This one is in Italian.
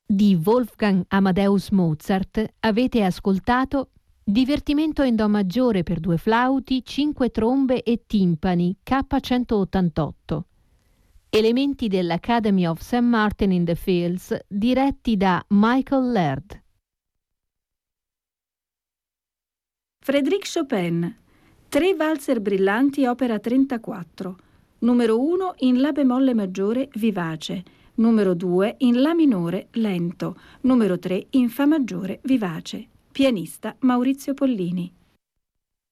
di Wolfgang Amadeus Mozart avete ascoltato Divertimento in Do maggiore per 2 flauti, 5 trombe e timpani K188. Elementi dell'Academy of St. Martin in the Fields diretti da Michael Laird. Frédéric Chopin, 3 valzer brillanti opera 34, numero 1 in La bemolle maggiore vivace, numero 2 in La minore lento, numero 3 in Fa maggiore vivace. Pianista Maurizio Pollini.